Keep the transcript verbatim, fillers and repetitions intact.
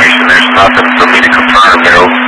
situation. There's nothing for me to confirm. They'll